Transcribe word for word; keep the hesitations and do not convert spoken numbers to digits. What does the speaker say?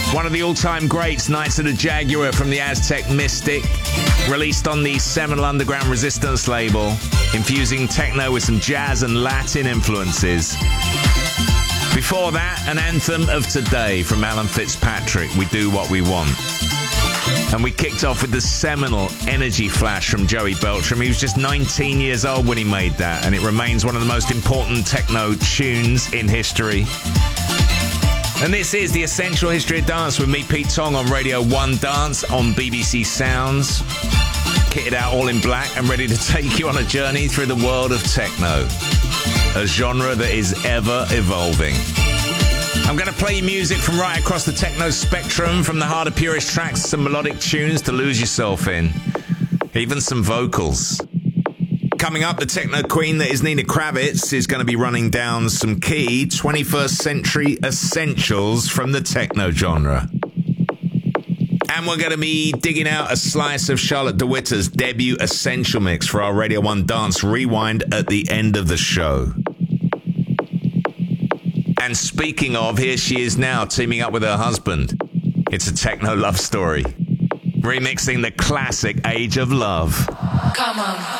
One of the all-time greats, Knights of the Jaguar from the Aztec Mystic, released on the seminal Underground Resistance label, infusing techno with some jazz and Latin influences. Before that, an anthem of today from Alan Fitzpatrick, We Do What We Want. And we kicked off with the seminal Energy Flash from Joey Beltram. He was just nineteen years old when he made that, and it remains one of the most important techno tunes in history. And this is the Essential History of Dance with me, Pete Tong, on Radio one Dance on B B C Sounds. Kitted out all in black and ready to take you on a journey through the world of techno, a genre that is ever evolving. I'm going to play you music from right across the techno spectrum, from the harder, purest tracks, some melodic tunes to lose yourself in, even some vocals. Coming up, the techno queen that is Nina Kravitz is going to be running down some key twenty-first century essentials from the techno genre. And we're going to be digging out a slice of Charlotte de Witter's debut essential mix for our Radio one Dance Rewind at the end of the show. And speaking of, here she is now teaming up with her husband. It's a techno love story, remixing the classic Age of Love. Come on.